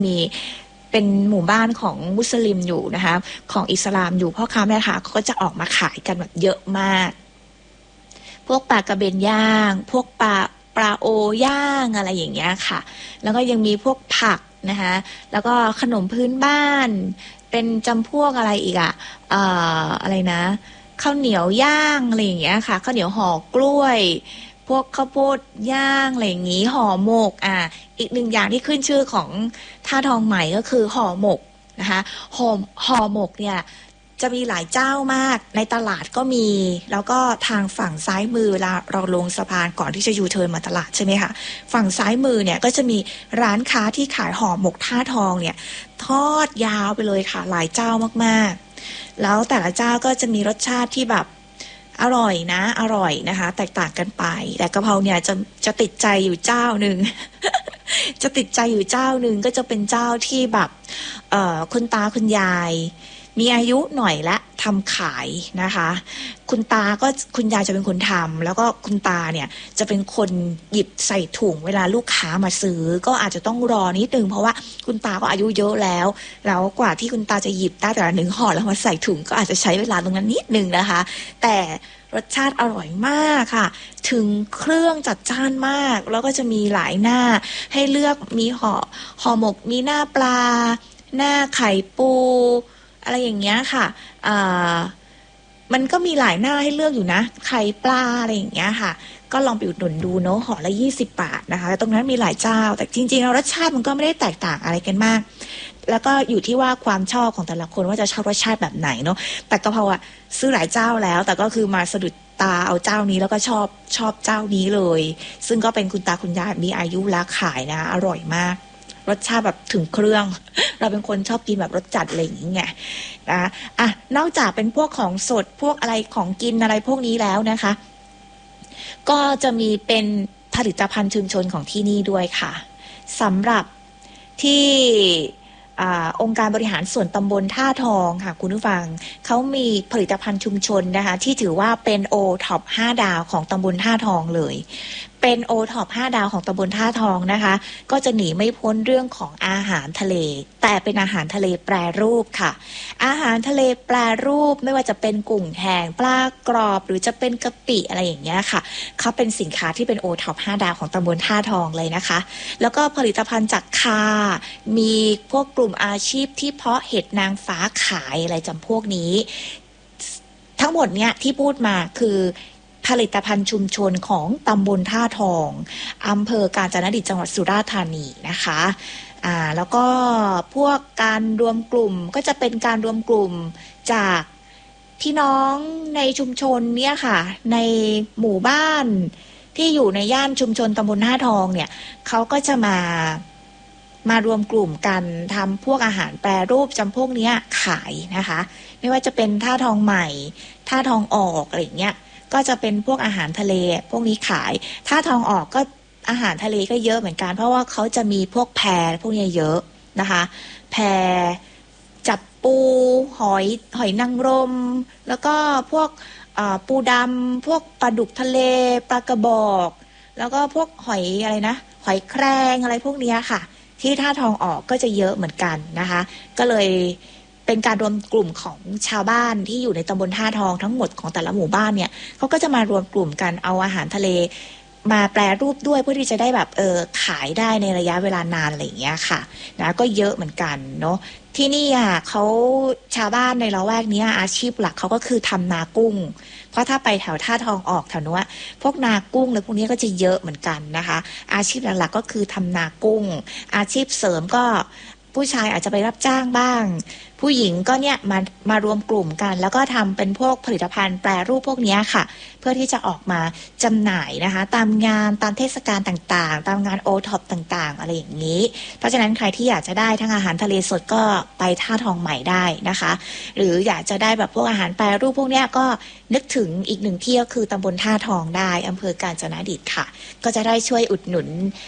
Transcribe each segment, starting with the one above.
มีเป็นหมู่บ้านของมุสลิมอยู่นะคะของอิสลามอยู่พ่อค้าแม่ค้าเขาก็จะออกมาขายกันแบบเยอะมากพวกปลากระเบนย่างพวกปลาโอย่างอะไรอย่างเงี้ยค่ะแล้วก็ยังมีพวกผักนะคะแล้วก็ขนมพื้นบ้านเป็นจำพวกอะไรอีกอะไรนะข้าวเหนียวย่างอะไรอย่างเงี้ยค่ะข้าวเหนียวห่อกล้วยพวกข้าวโพดย่างอะไรอย่างงี้ห่อหมกอีกหนึ่งอย่างที่ขึ้นชื่อของท่าทองใหม่ก็คือห่อหมกนะคะห่อหมกเนี่ยจะมีหลายเจ้ามากในตลาดก็มีแล้วก็ทางฝั่งซ้ายมือเวลาเราลงสะพานก่อนที่จะยูเทิร์นมาตลาดใช่ไหมคะฝั่งซ้ายมือเนี่ยก็จะมีร้านค้าที่ขายห่อหมกท่าทองเนี่ยทอดยาวไปเลยค่ะหลายเจ้ามากๆแล้วแต่ละเจ้าก็จะมีรสชาติที่แบบอร่อยนะคะแตกต่างกันไปแต่กะเพราเนี่ยจะติดใจอยู่เจ้าหนึ่ง จะติดใจอยู่เจ้าหนึ่งก็จะเป็นเจ้าที่แบบคุณตาคุณยายมีอายุหน่อยละทำขายนะคะคุณยายจะเป็นคนทำแล้วก็คุณตาเนี่ยจะเป็นคนหยิบใส่ถุงเวลาลูกค้ามาซื้อก็อาจจะต้องรอนิดนึงเพราะว่าคุณตาก็อายุเยอะแล้วกว่าที่คุณตาจะหยิบได้แต่ละหนึ่งห่อแล้วมาใส่ถุงก็อาจจะใช้เวลาตรงนั้นนิดนึงนะคะแต่รสชาติอร่อยมากค่ะถึงเครื่องจัดจ้านมากแล้วก็จะมีหลายหน้าให้เลือกมีห่อหมกมีหน้าปลาหน้าไข่ปูอะไรอย่างเงี้ยค่ะมันก็มีหลายหน้าให้เลือกอยู่นะไข่ปลาอะไรอย่างเงี้ยค่ะก็ลองไปอุดหนุนดูเนาะห่อละ20 บาทนะคะตรงนั้นมีหลายเจ้าแต่จริงๆแล้วรสชาติมันก็ไม่ได้แตกต่างอะไรกันมากแล้วก็อยู่ที่ว่าความชอบของแต่ละคนว่าจะชอบรสชาติแบบไหนเนาะแต่กะเพราซื้อหลายเจ้าแล้วแต่ก็คือมาสะดุดตาเอาเจ้านี้แล้วก็ชอบเจ้านี้เลยซึ่งก็เป็นคุณตาคุณยายมีอายุแล้วขายนะอร่อยมากรสชาติแบบถึงเครื่องเราเป็นคนชอบกินแบบรสจัดอะไรอย่างเงี้ยนะนอกจากเป็นพวกของสดพวกอะไรของกินอะไรพวกนี้แล้วนะคะก็จะมีเป็นผลิตภัณฑ์ชุมชนของที่นี่ด้วยค่ะสำหรับที่องค์การบริหารส่วนตำบลท่าทองค่ะคุณผู้ฟังเขามีผลิตภัณฑ์ชุมชนนะคะที่ถือว่าเป็นโอท็อป5 ดาวของตำบลท่าทองเลยเป็นโอท็อป5 ดาวของตำบลท่าทองนะคะก็จะหนีไม่พ้นเรื่องของอาหารทะเลแต่เป็นอาหารทะเลแปรรูปค่ะอาหารทะเลแปรรูปไม่ว่าจะเป็นกุ้งแห้งปลากรอบหรือจะเป็นกะปิอะไรอย่างเงี้ยค่ะเขาเป็นสินค้าที่เป็นโอท็อป5 ดาวของตำบลท่าทองเลยนะคะแล้วก็ผลิตภัณฑ์จากคามีพวกกลุ่มอาชีพที่เพาะเห็ดนางฟ้าขายอะไรจำพวกนี้ทั้งหมดเนี้ยที่พูดมาคือผลิตภัณฑ์ชุมชนของตำบลท่าทองอำเภอกาญจนดิตจังหวัดสุราษฎร์ธานีนะคะแล้วก็พวกการรวมกลุ่มก็จะเป็นการรวมกลุ่มจากพี่น้องในชุมชนเนี่ยค่ะในหมู่บ้านที่อยู่ในย่านชุมชนตำบลท่าทองเนี่ยเขาก็จะมารวมกลุ่มกันทำพวกอาหารแปรรูปจำพวกนี้ขายนะคะไม่ว่าจะเป็นท่าทองใหม่ท่าทองออกอะไรอย่างเงี้ยก็จะเป็นพวกอาหารทะเลพวกนี้ขายท่าทองออกก็อาหารทะเลก็เยอะเหมือนกันเพราะว่าเขาจะมีพวกแพพวกนี้เยอะนะคะแพจับปูหอยนางรมแล้วก็พวกปูดำพวกปลาดุกทะเลปลากระบอกแล้วก็พวกหอยอะไรนะหอยแครงอะไรพวกนี้ค่ะที่ท่าทองออกก็จะเยอะเหมือนกันนะคะก็เลยเป็นการรวมกลุ่มของชาวบ้านที่อยู่ในตำบลท่าทองทั้งหมดของแต่ละหมู่บ้านเนี่ยเขาก็จะมารวมกลุ่มกันเอาอาหารทะเลมาแปรรูปด้วยเพื่อที่จะได้แบบขายได้ในระยะเวลานานอะไรอย่างเงี้ยค่ะนะก็เยอะเหมือนกันเนาะที่นี่เขาชาวบ้านในละแวกนี้อาชีพหลักเขาก็คือทำนากุ้งเพราะถ้าไปแถวท่าทองออกแถวนู้นพวกนากุ้งเลยพวกนี้ก็จะเยอะเหมือนกันนะคะอาชีพหลักๆก็คือทำนากุ้งอาชีพเสริมก็ผู้ชายอาจจะไปรับจ้างบ้างผู้หญิงก็เนี่ยมารวมกลุ่มกันแล้วก็ทำเป็นพวกผลิตภัณฑ์แปรรูปพวกนี้ค่ะเพื่อที่จะออกมาจำหน่ายนะคะตามงานตามเทศกาลต่างๆตามงานโอท็อปต่างๆอะไรอย่างนี้เพราะฉะนั้นใครที่อยากจะได้ทั้งอาหารทะเลสดก็ไปท่าทองใหม่ได้นะคะหรืออยากจะได้แบบพวกอาหารแปรรูปพวกนี้ก็นึกถึงอีกหนึ่งที่ก็คือตำบลท่าทองได้อำเภอกาญจนดิตค่ะก็จะได้ช่วยอุดหนุน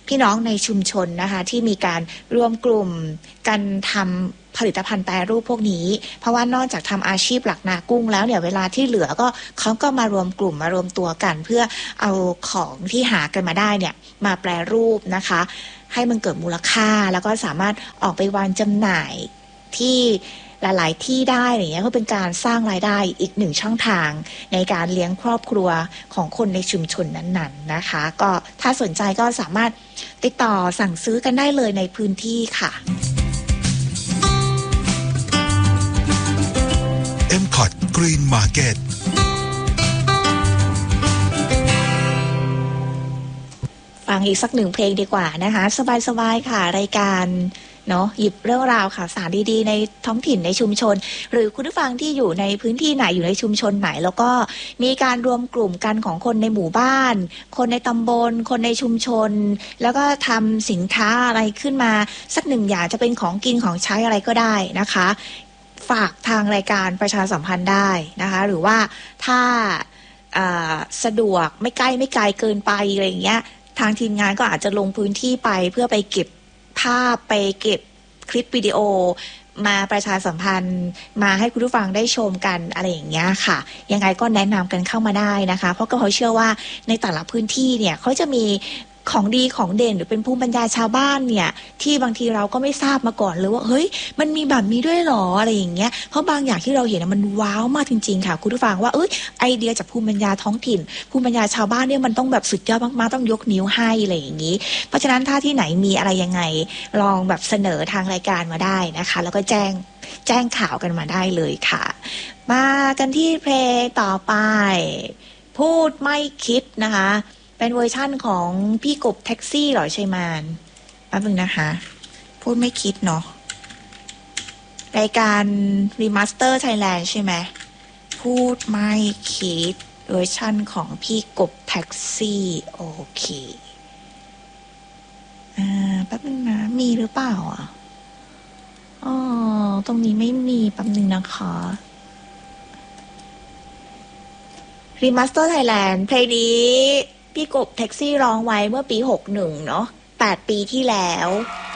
พี่น้องในชุมชนนะคะที่มีการรวมกลุ่มกันทำผลิตภัณฑ์แปรรูปพวกนี้เพราะว่านอกจากทำอาชีพหลักนากุ้งแล้วเนี่ยเวลาที่เหลือก็เขาก็มารวมกลุ่มมารวมตัวกันเพื่อเอาของที่หากันมาได้เนี่ยมาแปรรูปนะคะให้มันเกิดมูลค่าแล้วก็สามารถออกไปวางจำหน่ายที่หลายๆที่ได้อย่างเงี้ยก็เป็นการสร้างรายได้อีกหนึ่งช่องทางในการเลี้ยงครอบครัวของคนในชุมชนนั้นๆนะคะก็ถ้าสนใจก็สามารถติดต่อสั่งซื้อกันได้เลยในพื้นที่ค่ะ MCOT Green Market ฟังอีกสักหนึ่งเพลงดีกว่านะคะสบายๆค่ะรายการเนาะหยิบเรื่องราวข่าวสารดีๆในท้องถิ่นในชุมชนหรือคุณผู้ฟังที่อยู่ในพื้นที่ไหนอยู่ในชุมชนไหนแล้วก็มีการรวมกลุ่มกันของคนในหมู่บ้านคนในตำบลคนในชุมชนแล้วก็ทำสินค้าอะไรขึ้นมาสักหนึ่งอย่างจะเป็นของกินของใช้อะไรก็ได้นะคะฝากทางรายการประชาสัมพันธ์ได้นะคะหรือว่าถ้าสะดวกไม่ใกล้ไม่ไกลเกินไปอะไรอย่างเงี้ยทางทีมงานก็อาจจะลงพื้นที่ไปเพื่อไปเก็บภาพไปเก็บคลิปวิดีโอมาประชาสัมพันธ์มาให้คุณผู้ฟังได้ชมกันอะไรอย่างเงี้ยค่ะยังไงก็แนะนำกันเข้ามาได้นะคะเพราะก็เขาเชื่อว่าในแต่ละพื้นที่เนี่ยเขาจะมีของดีของเด่นหรือเป็นภูมิปัญญาชาวบ้านเนี่ยที่บางทีเราก็ไม่ทราบมาก่อนเลยว่าเฮ้ยมันมีแบบนี้ด้วยหรออะไรอย่างเงี้ยเพราะบางอย่างที่เราเห็นมันว้าวมากจริงๆค่ะคุณผู้ฟังว่าไอเดียจากภูมิปัญญาท้องถิ่นภูมิปัญญาชาวบ้านเนี่ยมันต้องแบบสุดยอดมากๆต้องยกนิ้วให้อะไรอย่างงี้เพราะฉะนั้นถ้าที่ไหนมีอะไรยังไงลองแบบเสนอทางรายการมาได้นะคะแล้วก็แจ้งข่าวกันมาได้เลยค่ะมากันที่เพลงต่อไปพูดไม่คิดนะคะเป็นเวอร์ชั่นของพี่กบแท็กซี่หรอชัยมานแป๊บนึงนะคะพูดไม่คิดเนาะรายการรีมาสเตอร์ไทยแลนด์ใช่ไหมพูดไม่คิดเวอร์ชั่นของพี่กบแท็กซี่โอเคแป๊บนึงนะมีหรือเปล่าตรงนี้ไม่มีแป๊บนึงนะคะรีมาสเตอร์ไทยแลนด์เพลงนี้พี่กบแท็กซี่ร้องไว้เมื่อปี61เนาะ8 ปีที่แล้ว